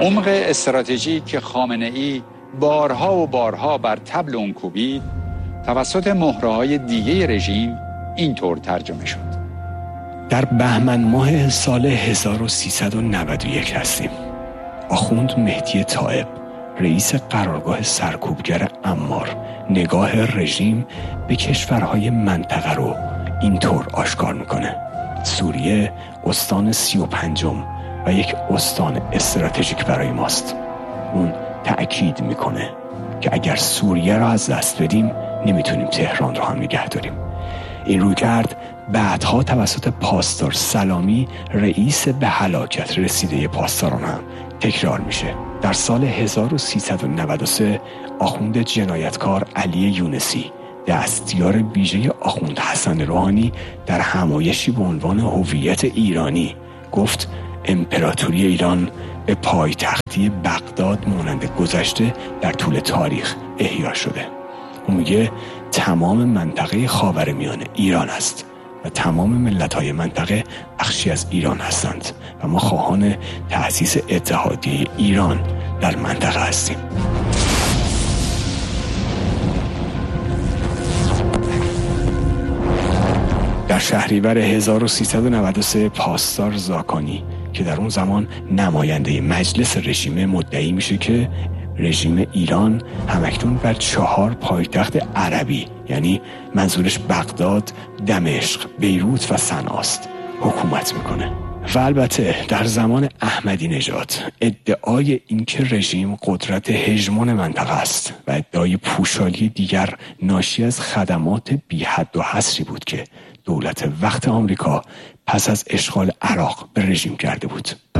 عمق استراتژی که خامنه‌ای بارها و بارها بر طبل اون کوبید توسط مهره‌های دیگه رژیم اینطور ترجمه شد. در بهمن ماه سال 1391 هستیم. آخوند مهدی طائب، رئیس قرارگاه سرکوبگر عمار، نگاه رژیم به کشورهای منطقه رو اینطور آشکار میکنه: سوریه استان 35م و یک استان استراتژیک برای ماست. اون تأکید میکنه که اگر سوریه را از دست بدیم نمیتونیم تهران رو هم نگه داریم. این رویکرد بعدها توسط پاسدار سلامی، رئیس به هلاکت رسیده پاسداران هم تکرار میشه. در سال 1393 آخوند جنایتکار علی یونسی، دستیار ویژه آخوند حسن روحانی، در همایشی به عنوان هویت ایرانی گفت امپراتوری ایران به پایتختی بغداد مانند گذشته در طول تاریخ احیا شده. اون میگه تمام منطقه خاورمیانه ایران است و تمام ملت‌های منطقه بخشی از ایران هستند و ما خواهان تأسیس اتحادیه ایران در منطقه هستیم. در شهریور 1393 پاسدار زاکانی که در اون زمان نماینده مجلس رژیم مدعی میشه که رژیم ایران همکنون بر 4 پایتخت عربی، یعنی منظورش بغداد، دمشق، بیروت و صنعاست، حکومت میکنه. و البته در زمان احمدی نژاد ادعای اینکه رژیم قدرت هژمون منطقه است و ادعای پوشالی دیگر ناشی از خدمات بی حد و حصری بود که دولت وقت آمریکا پس از اشغال عراق به رژیم کرده بود.